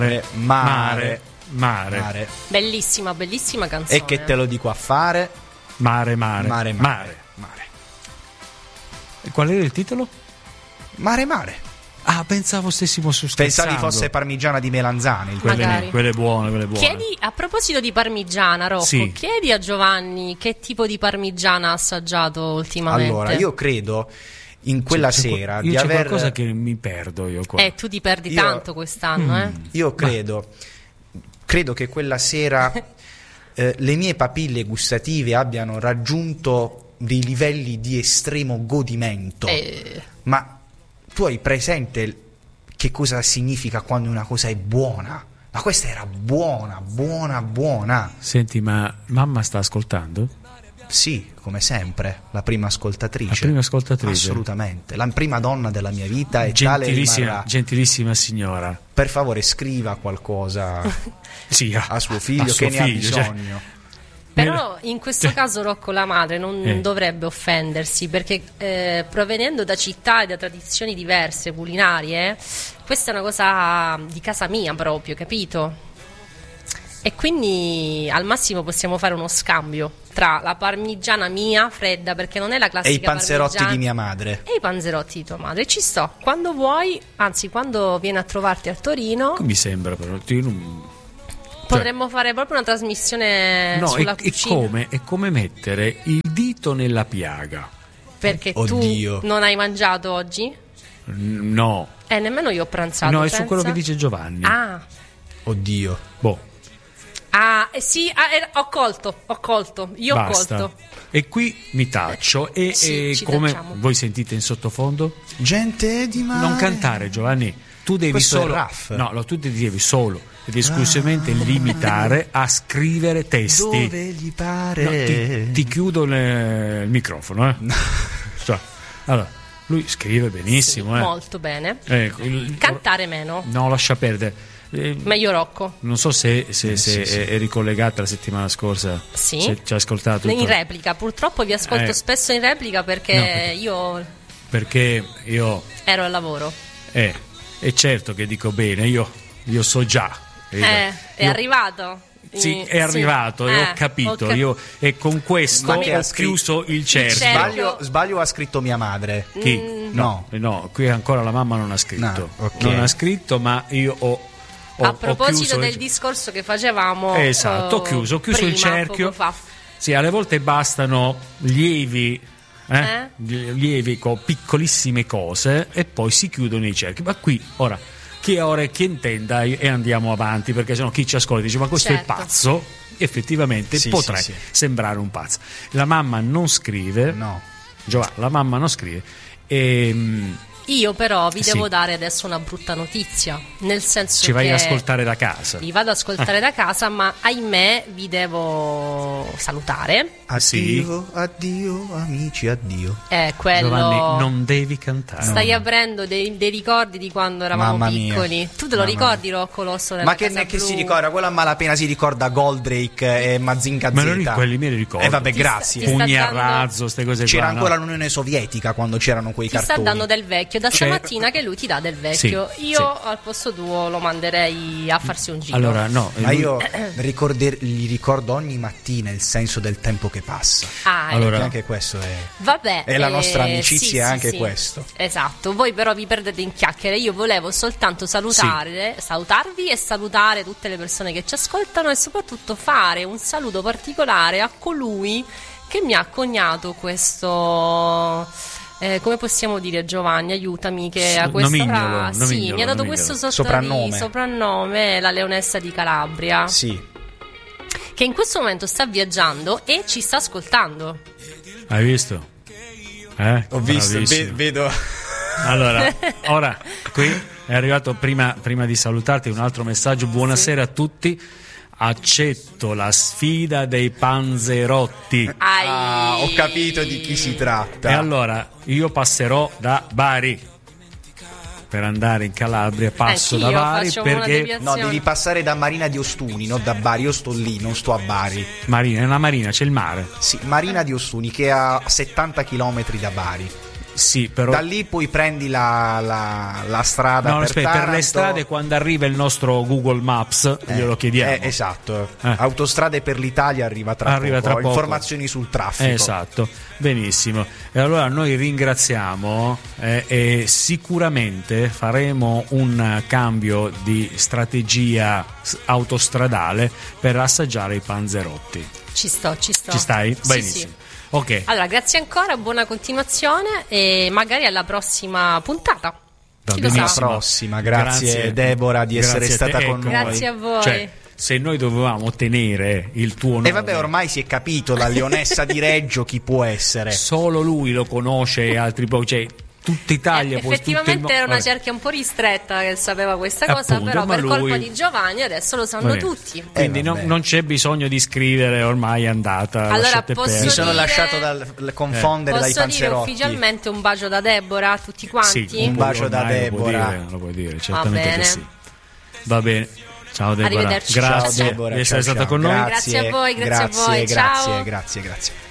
Mare. Bellissima canzone. E che te lo dico a fare? Mare. E qual era il titolo? Mare. Ah, pensavo stessimo su Pensavi fosse parmigiana di melanzane. Quelle buone. Chiedi, a proposito di parmigiana, Rocco, sì. Chiedi a Giovanni che tipo di parmigiana ha assaggiato ultimamente. Allora, io credo in quella sera di c'è aver... qualcosa che mi perdo io qua. Tu ti perdi tanto quest'anno, Io credo che quella sera le mie papille gustative abbiano raggiunto dei livelli di estremo godimento. Ma tu hai presente che cosa significa quando una cosa è buona? Ma questa era buona. Senti, ma mamma sta ascoltando? Sì, come sempre, la prima ascoltatrice. La prima ascoltatrice? Assolutamente, la prima donna della mia vita e tale rimarrà. Gentilissima signora. Per favore scriva qualcosa sì, a suo figlio che ne ha bisogno. Però in questo caso Rocco, la madre non dovrebbe offendersi, perché provenendo da città e da tradizioni diverse culinarie, questa è una cosa di casa mia proprio, capito? E quindi al massimo possiamo fare uno scambio tra la parmigiana mia fredda, perché non è la classica, e i panzerotti di mia madre, e i panzerotti di tua madre. Ci sto, quando vuoi, anzi quando vieni a trovarti a Torino. Mi sembra però potremmo fare proprio una trasmissione sulla cucina. È come mettere il dito nella piaga. Perché Oddio. tu non hai mangiato oggi? No. Nemmeno io ho pranzato. No, è pensa. su quello che dice Giovanni. Oddio. Boh. Sì, ho colto. Io Basta. ho colto. E qui mi taccio e come tacciamo. voi sentite in sottofondo? Gente di mare. Non cantare, Giovanni. Tu devi Questo solo. è Raff. No, tu ti devi solo ed esclusivamente limitare a scrivere testi. Dove gli pare. No, ti chiudo il microfono, Cioè, allora, lui scrive benissimo, Molto bene. Cantare meno. No, lascia perdere. Meglio Rocco. Non so se è ricollegata la settimana scorsa. Sì. Se ci ha ascoltato. In replica. Purtroppo vi ascolto spesso in replica perché Perché io ero al lavoro. E certo che dico bene, io so già. È arrivato. Sì, è arrivato e ho capito. Io e con questo ho chiuso il cerchio. Sbaglio, ha scritto mia madre. Chi? No, qui ancora la mamma non ha scritto. No, okay. Non ha scritto, ma io ho a proposito del discorso che facevamo, esatto, ho chiuso prima, il cerchio. Sì, alle volte bastano lievi con piccolissime cose e poi si chiudono i cerchi. Ma qui ora chi intenda e andiamo avanti, perché sennò chi ci ascolta dice ma questo è pazzo. Effettivamente potrebbe sembrare un pazzo. La mamma non scrive. No. La mamma non scrive. Io però vi devo dare adesso una brutta notizia, nel senso ci vai che ad ascoltare da casa. Vi vado ad ascoltare da casa, ma ahimè vi devo salutare. Addio amici, addio. Quello. Giovanni, non devi cantare. Stai aprendo dei ricordi di quando eravamo piccoli. Tu te lo ricordi, Rocco L'Osso nella Ma Casa che Blu? si ricorda? Quella a malapena si ricorda Goldrake e Mazinga Z. Ma quelli me li ricordo. Vabbè, grazie. Pugni a razzo, ste cose c'era qua. Ancora l'Unione Sovietica quando c'erano quei cartoni. Ti sta dando del vecchio. Da stamattina che lui ti dà del vecchio. Io al posto tuo lo manderei a farsi un giro. Allora no, ma io gli ricordo ogni mattina il senso del tempo che passa. Allora anche questo è. Vabbè, è la nostra amicizia, è anche questo. Esatto. Voi però vi perdete in chiacchiere. Io volevo soltanto salutarvi e salutare tutte le persone che ci ascoltano e soprattutto fare un saluto particolare a colui che mi ha coniato questo. Come possiamo dire, Giovanni, aiutami, che a questa mi ha dato questo soprannome, la Leonessa di Calabria. Sì. Che in questo momento sta viaggiando e ci sta ascoltando. Hai visto? Ho visto, vedo. Allora, ora qui è arrivato prima di salutarti un altro messaggio. Buonasera a tutti. Accetto la sfida dei panzerotti. Ho capito di chi si tratta. E allora io passerò da Bari per andare in Calabria. Passo da Bari perché no, devi passare da Marina di Ostuni, non da Bari. Io sto lì, non sto a Bari. Nella Marina c'è il mare. Sì, Marina di Ostuni, che è a 70 km da Bari. Sì, però... Da lì poi prendi la strada per le strade, quando arriva il nostro Google Maps glielo chiediamo. Esatto. Autostrade per l'Italia arriva tra poco. Informazioni sul traffico. Esatto, benissimo. E allora noi ringraziamo e sicuramente faremo un cambio di strategia autostradale per assaggiare i panzerotti. Ci sto. Ci stai? Benissimo. Sì. Ok. Allora, grazie ancora, buona continuazione e magari alla prossima puntata. Alla prossima, grazie Deborah di essere stata con noi. Grazie a voi. Cioè, se noi dovevamo tenere il tuo nome... E vabbè, ormai si è capito, la Leonessa di Reggio chi può essere. Solo lui lo conosce e altri poi... Cioè, tutta Italia, effettivamente era una cerchia un po' ristretta che sapeva questa cosa, appunto, però per lui... colpa di Giovanni adesso lo sanno tutti. Quindi non c'è bisogno di scrivere, ormai è andata. Allora mi sono lasciato confondere dai panzerotti. Posso dire ufficialmente un bacio da Deborah a tutti quanti? Sì, un bacio da Deborah. Lo puoi dire, certamente che sì. Va bene. Ciao Deborah. Arrivederci. Grazie ciao, Deborah, di essere stata con noi. Grazie a voi, grazie a voi. Ciao. Grazie.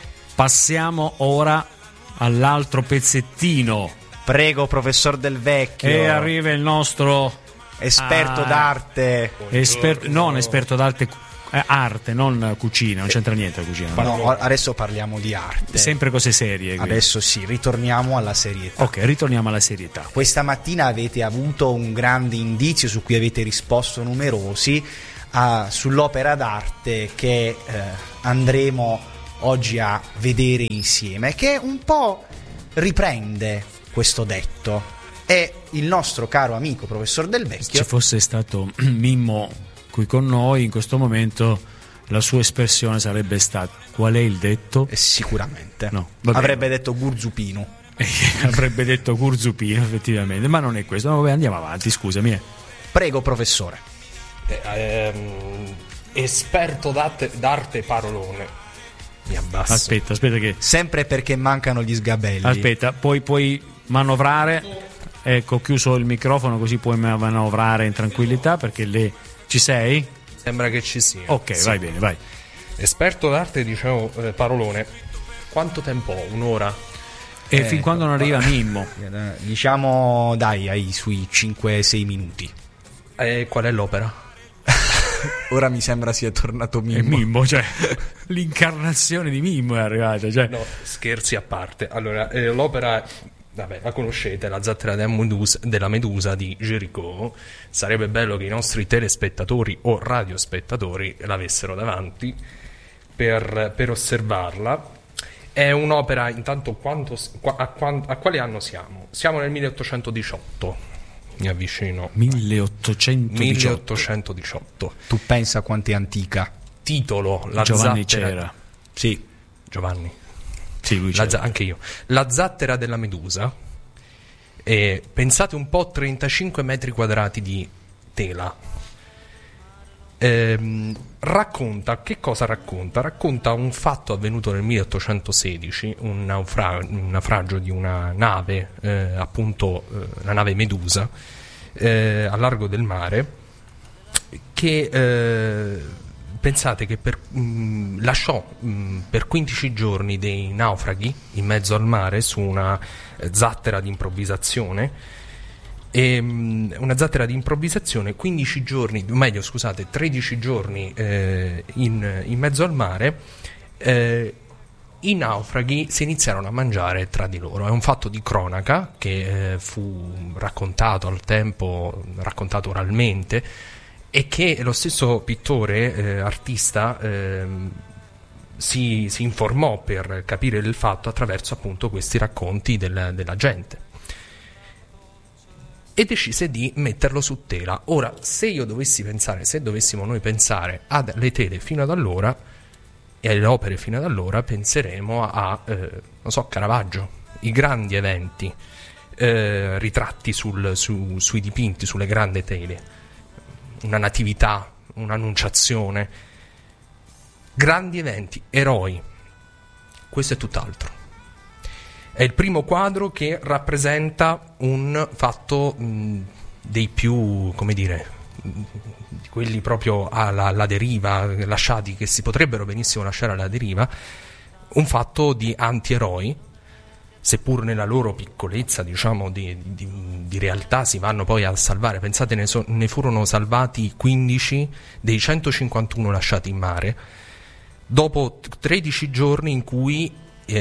Passiamo ora all'altro pezzettino. Prego, professor Del Vecchio. E arriva il nostro esperto d'arte. Non esperto d'arte, arte, non cucina, non c'entra niente la cucina. No, adesso parliamo di arte. Sempre cose serie. Quindi. Adesso sì, ritorniamo alla serietà. Ok, ritorniamo alla serietà. Questa mattina avete avuto un grande indizio su cui avete risposto numerosi sull'opera d'arte che andremo oggi a vedere insieme, che un po' riprende questo detto. È il nostro caro amico professor Del Vecchio. Se ci fosse stato Mimmo qui con noi in questo momento, la sua espressione sarebbe stata: qual è il detto? Sicuramente no, avrebbe detto Gurzupino. Avrebbe detto Gurzupino, effettivamente, ma non è questo. Vabbè, andiamo avanti, scusami. Prego, professore. Esperto d'arte parolone. Mi abbasso. Aspetta che... Sempre perché mancano gli sgabelli. Aspetta, puoi manovrare. Ecco, chiuso il microfono così puoi manovrare in tranquillità, perché lei... Ci sei? Sembra che ci sia. Ok, sì. Vai bene, vai. Esperto d'arte, dicevo, parolone. Quanto tempo ho? Un'ora? E fin quando non arriva Mimmo? Diciamo, dai, sui 5-6 minuti. Qual è l'opera? Ora mi sembra sia tornato Mimmo. È Mimmo, cioè l'incarnazione di Mimmo è arrivata, cioè. No, scherzi a parte. Allora, l'opera, vabbè, la conoscete, La zattera della Medusa di Géricault. Sarebbe bello che i nostri telespettatori o radiospettatori l'avessero davanti per osservarla. È un'opera, intanto, a quale anno siamo? Siamo nel 1818. Mi avvicino. 1818. Tu pensa quanto è antica. Titolo: La Giovanni zattera. c'era. Sì. Giovanni. Sì, lui c'era. Anche io. La zattera della Medusa. E pensate un po', 35 metri quadrati di tela. Racconta, che cosa racconta? Racconta un fatto avvenuto nel 1816, un naufragio di una nave, la nave Medusa, a largo del mare, che pensate che lasciò per 15 giorni dei naufraghi in mezzo al mare su una zattera di improvvisazione. Una zattera di improvvisazione, 13 giorni in mezzo al mare. I naufraghi si iniziarono a mangiare tra di loro. È un fatto di cronaca che fu raccontato al tempo, raccontato oralmente, e che lo stesso pittore, artista, si informò per capire il fatto attraverso appunto questi racconti della gente. E decise di metterlo su tela. Ora, se dovessimo noi pensare alle tele fino ad allora e alle opere fino ad allora, penseremo a Caravaggio, i grandi eventi, ritratti sui dipinti, sulle grandi tele, una natività, un'annunciazione, grandi eventi, eroi. Questo è tutt'altro. È il primo quadro che rappresenta un fatto dei più, come dire, di quelli proprio alla deriva, lasciati, che si potrebbero benissimo lasciare alla deriva, un fatto di antieroi, seppur nella loro piccolezza, diciamo, di realtà, si vanno poi a salvare. Pensate, ne furono salvati 15 dei 151 lasciati in mare, dopo 13 giorni in cui,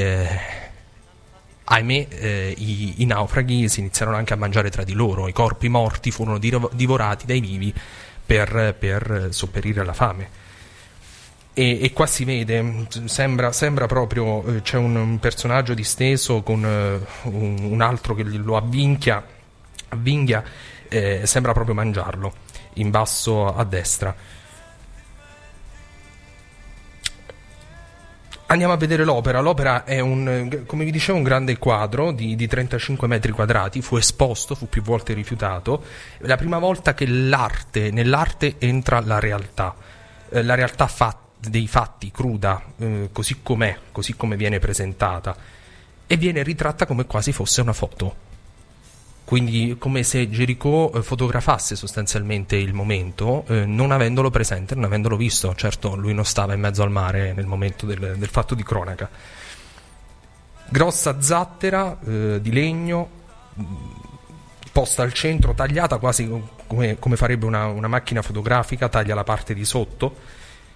ahimè, i naufraghi si iniziarono anche a mangiare tra di loro. I corpi morti furono divorati dai vivi per sopperire alla fame. E qua si vede, sembra proprio, c'è un personaggio disteso con un altro che lo avvinghia, sembra proprio mangiarlo, in basso a destra. Andiamo a vedere l'opera. L'opera è come vi dicevo, un grande quadro di 35 metri quadrati, fu esposto, fu più volte rifiutato. È la prima volta che nell'arte entra la realtà dei fatti, cruda, così come viene presentata, e viene ritratta come quasi fosse una foto, quindi come se Géricault fotografasse sostanzialmente il momento, non avendolo presente, non avendolo visto. Certo, lui non stava in mezzo al mare nel momento del fatto di cronaca. Grossa zattera di legno, posta al centro, tagliata quasi come farebbe una macchina fotografica, taglia la parte di sotto.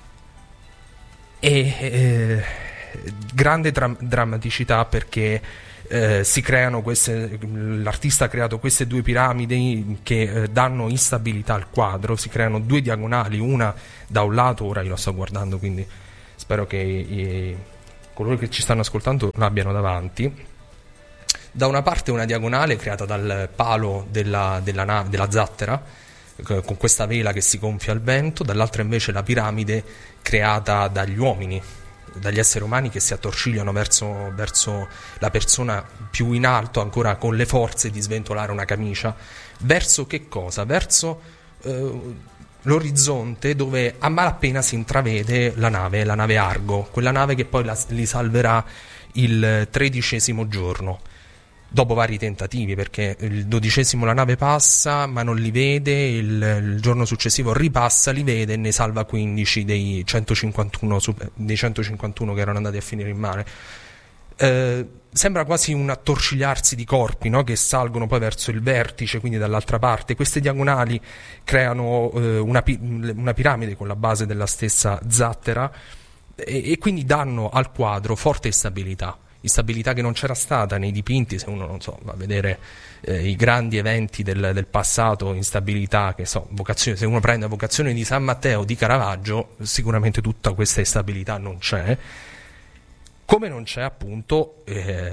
E grande drammaticità, perché si creano l'artista ha creato queste due piramidi che danno instabilità al quadro. Si creano due diagonali, una da un lato, ora io lo sto guardando, quindi spero che coloro che ci stanno ascoltando l'abbiano davanti. Da una parte una diagonale creata dal palo della zattera, con questa vela che si gonfia al vento, dall'altra invece la piramide creata dagli uomini, dagli esseri umani che si attorcigliano verso la persona più in alto, ancora con le forze di sventolare una camicia. Verso che cosa? Verso l'orizzonte, dove a malapena si intravede la nave Argo, quella nave che poi li salverà il 13° giorno. Dopo vari tentativi, perché il 12° la nave passa ma non li vede, il giorno successivo ripassa, li vede e ne salva 15 dei 151 che erano andati a finire in mare. Sembra quasi un attorcigliarsi di corpi, no? Che salgono poi verso il vertice, quindi dall'altra parte. Queste diagonali creano una piramide con la base della stessa zattera, e quindi danno al quadro forte instabilità che non c'era stata nei dipinti. Se uno, non so, va a vedere i grandi eventi del passato, instabilità, che so, vocazione, se uno prende Vocazione di San Matteo di Caravaggio, sicuramente tutta questa instabilità non c'è, come non c'è appunto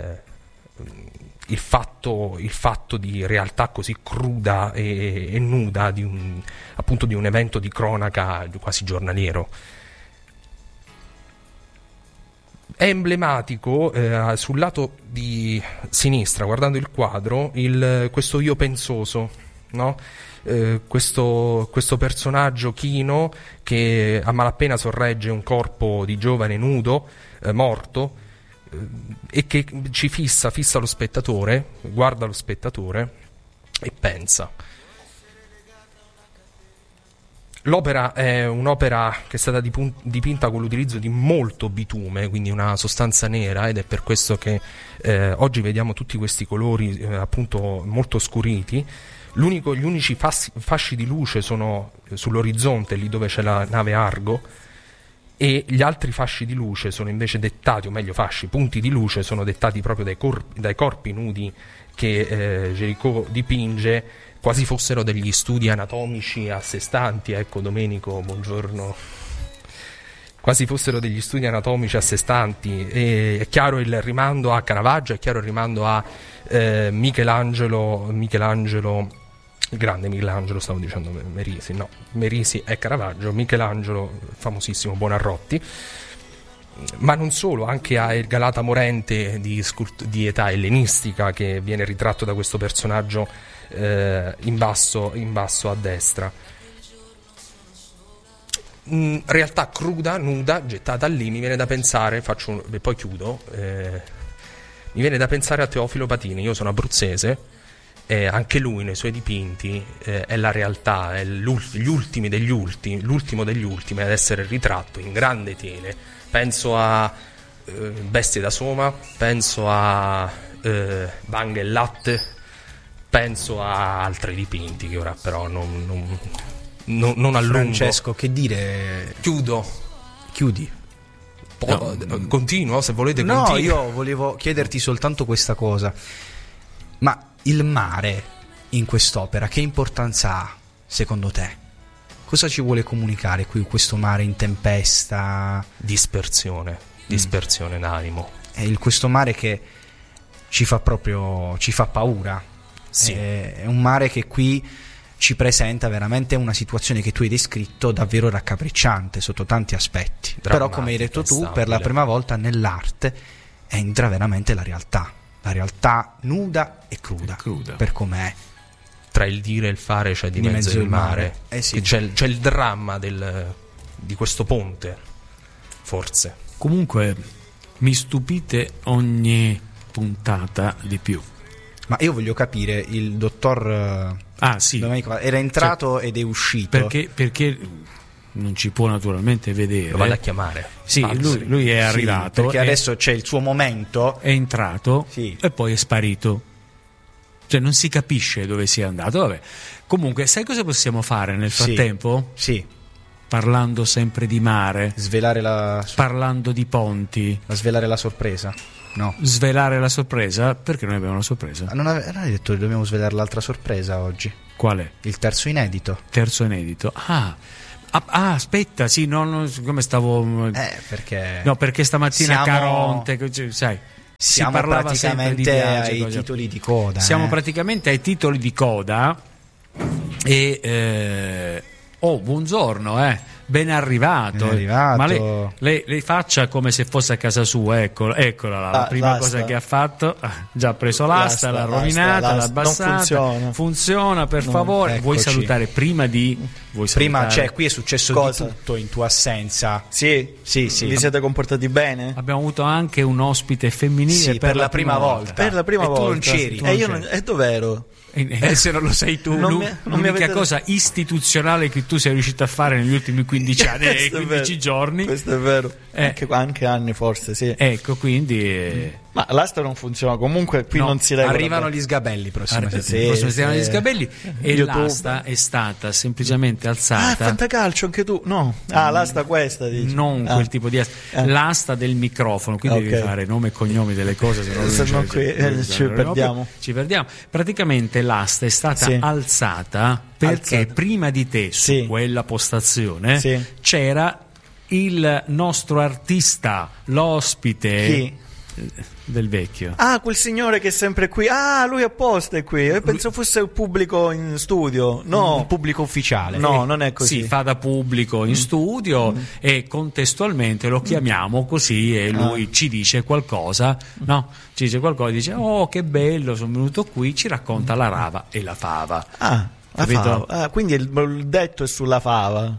il fatto di realtà così cruda e nuda di un evento di cronaca quasi giornaliero. È emblematico sul lato di sinistra, guardando il quadro, questo io pensoso, no? Questo personaggio chino che a malapena sorregge un corpo di giovane nudo, morto, e che ci fissa lo spettatore, guarda lo spettatore e pensa. L'opera è un'opera che è stata dipinta con l'utilizzo di molto bitume, quindi una sostanza nera, ed è per questo che oggi vediamo tutti questi colori appunto molto scuriti. Gli unici fasci di luce sono sull'orizzonte, lì dove c'è la nave Argo, e gli altri fasci di luce sono invece dettati, o meglio punti di luce sono dettati proprio dai corpi nudi che Géricault dipinge, quasi fossero degli studi anatomici a sé stanti. Ecco, Domenico, buongiorno. Quasi fossero degli studi anatomici a sé stanti. È chiaro il rimando a Caravaggio, è chiaro il rimando a Michelangelo, il grande Michelangelo, stavo dicendo Merisi, no, Merisi è Caravaggio, Michelangelo, famosissimo Buonarroti. Ma non solo, anche a Il Galata morente di età ellenistica, che viene ritratto da questo personaggio in basso a destra. Realtà cruda, nuda, gettata lì. Mi viene da pensare, e poi chiudo, mi viene da pensare a Teofilo Patini. Io sono abruzzese, anche lui nei suoi dipinti è la realtà, è l'ultimo degli ultimi ad essere ritratto in grande tele. Penso a Bestie da Soma, penso a Bang e Latte, penso a altri dipinti che ora però non allungo. Francesco, che dire? Chiudi. Continuo, se volete. No, io volevo chiederti soltanto questa cosa. Ma il mare in quest'opera che importanza ha, secondo te? Cosa ci vuole comunicare qui questo mare in tempesta? Dispersione d'animo. È questo mare che ci fa paura. Sì. È un mare che qui ci presenta veramente una situazione che tu hai descritto davvero raccapricciante sotto tanti aspetti. Però, come hai detto tu, per la prima volta nell'arte entra veramente la realtà nuda e cruda. Per com'è. Tra il dire e il fare c'è di mezzo il mare. Sì. C'è il dramma di questo ponte, forse. Comunque mi stupite ogni puntata di più. Ma io voglio capire, il dottor sì, Domenico era entrato ed è uscito. Perché non ci può naturalmente vedere. Lo vado a chiamare. Sì, lui è arrivato. Perché adesso c'è il suo momento. È entrato e poi è sparito. Cioè non si capisce dove sia andato. Vabbè. Comunque, sai cosa possiamo fare nel frattempo? Sì. Parlando sempre di mare. Parlando di ponti. Svelare la sorpresa. No. Svelare la sorpresa? Perché noi abbiamo una sorpresa? Non hai detto che dobbiamo svelare l'altra sorpresa oggi? Qual è? Il terzo inedito. Aspetta, sì, come stavo... perché... No, perché stamattina Caronte, sai... Siamo praticamente ai titoli di coda. Siamo praticamente ai titoli di coda e... buongiorno, ben arrivato. Ma lei faccia come se fosse a casa sua, eccola la prima cosa che ha fatto, già ha preso l'asta, l'ha rovinata, l'ha abbassata, funziona per favore. Eccoci. Vuoi salutare prima di... qui è successo di tutto in tua assenza. Sì. Vi siete comportati bene? Abbiamo avuto anche un ospite femminile per la prima volta. Per la prima volta. Tu non c'eri. E dov'ero? Se non lo sei tu, l'unica cosa istituzionale che tu sei riuscito a fare negli ultimi 15 anni 15 giorni. Questo è vero. Anche anni forse, sì. Ecco, quindi ma l'asta non funziona comunque, qui non si regola. Arrivano gli sgabelli prossima settimana gli sgabelli e l'asta è stata semplicemente alzata. Fantacalcio anche tu? No. L'asta questa dici. Non quel tipo di asta. L'asta del microfono, quindi devi fare nome e cognomi delle cose, se no ci perdiamo. Praticamente l'asta è stata alzata perché prima di te su quella postazione c'era il nostro artista, l'ospite del vecchio. Quel signore che è sempre qui. Lui apposta è qui. Penso fosse il pubblico in studio. No, il pubblico ufficiale. No, non è così. Sì, fa da pubblico in studio e contestualmente lo chiamiamo così e lui ci dice qualcosa. No, ci dice qualcosa, dice che bello, sono venuto qui, ci racconta la rava e la fava. La fava. Quindi il detto è sulla fava.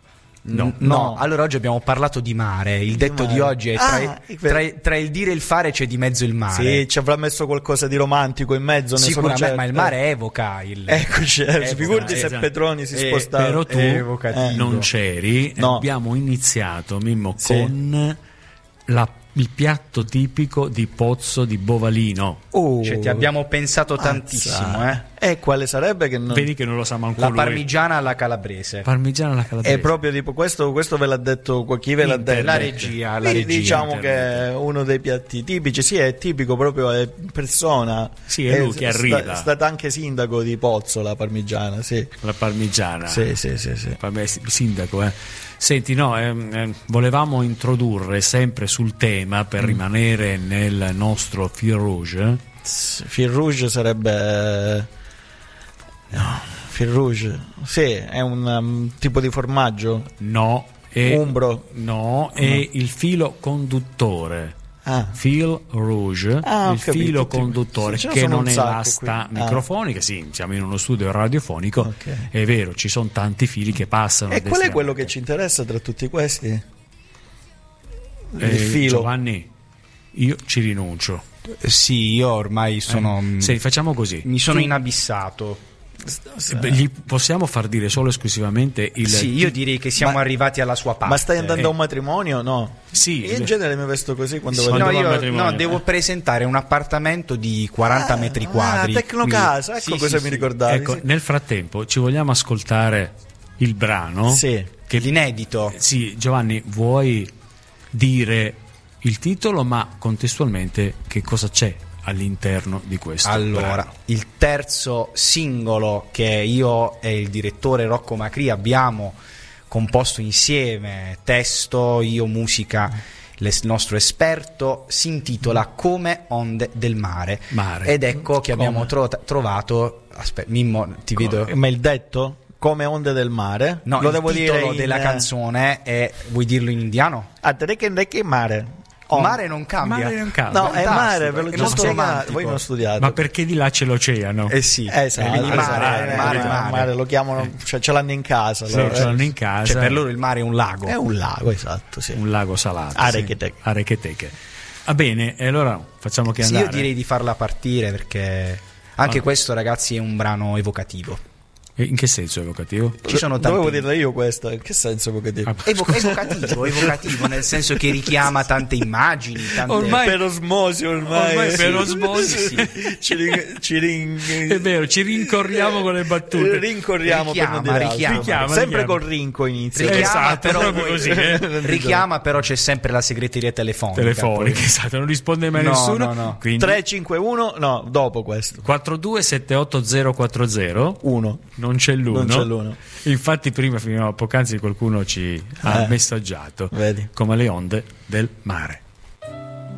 No, allora oggi abbiamo parlato di mare. Il detto di oggi è tra il dire e il fare c'è di mezzo il mare. Sì, ci avrà messo qualcosa di romantico in mezzo. Sicuramente, ma il mare evoca il. Eccoci, figurati se Petroni si spostava. Però tu non c'eri. Abbiamo iniziato, Mimmo, con il piatto tipico di Pozzo di Bovalino. Ti abbiamo pensato tantissimo, E quale sarebbe che non... Vedi che non lo sa manco la lui. Parmigiana alla calabrese. È proprio tipo questo ve l'ha detto chi ve l'ha detto? La regia. Diciamo che è uno dei piatti tipici. Sì, è tipico proprio, è persona. Sì, è lui che arriva. È stata anche sindaco di Pozzo la parmigiana, sì. La parmigiana. Sì. Sindaco, Senti, volevamo introdurre sempre sul tema, per rimanere nel nostro fil rouge. Fil rouge sarebbe... Fil rouge, è un tipo di formaggio? No. Umbro? No, è il filo conduttore. Fil rouge, il filo conduttore, che non è l'asta microfonica. Sì, siamo in uno studio radiofonico, è vero, ci sono tanti fili che passano. E qual è quello che ci interessa tra tutti questi? Il filo. Giovanni, io ci rinuncio. Sì, io ormai sono. Sì, facciamo così. Mi sono inabissato. Gli possiamo far dire solo esclusivamente il... Sì, io direi che siamo arrivati alla sua parte. Ma stai andando a un matrimonio? No. Sì. Io in genere mi vesto così quando No, devo presentare un appartamento di 40 metri quadri. Tecnocasa, ecco cosa mi ricordavi. Ecco, nel frattempo ci vogliamo ascoltare il brano. Sì, che l'inedito. Sì, Giovanni, vuoi dire il titolo, ma contestualmente che cosa c'è all'interno di questo brano? Il terzo singolo che io e il direttore Rocco Macri abbiamo composto insieme, testo, io musica, il nostro esperto, si intitola Come onde del mare. Ed ecco che abbiamo trovato. Aspetta, Mimmo, ti vedo. Ma il detto? Come onde del mare? No, lo il devo titolo dire della canzone è, vuoi dirlo in indiano? Mare. Mare non cambia. Mare non cambia. No, è mare, ve l'ho già molto spiegato. romantico. Voi non studiate. Ma perché di là c'è l'oceano? Sì, esatto. Mare lo chiamano, cioè ce l'hanno in casa. Sì, ce l'hanno in casa. Cioè, per loro il mare è un lago. È un lago, esatto, sì. Un lago salato. Arecheteche. Va bene, e allora facciamo che andare. Io direi di farla partire perché anche questo, ragazzi, è un brano evocativo. In che senso evocativo? Ci sono tanti... Dovevo dirla io questa, in che senso evocativo? Evocativo nel senso che richiama tante immagini, ormai per osmosi per osmosi sì. È vero, ci rincorriamo con le battute. Richiama, sempre col rinco inizia. Esatto, però proprio così. Richiama, però c'è sempre la segreteria telefonica. Esatto, non risponde mai nessuno. No. Quindi 351, no, dopo questo. 4278040 1. Non c'è l'uno. Infatti prima, fino a poc'anzi, qualcuno ci ha messaggiato. Vedi. Come le onde del mare.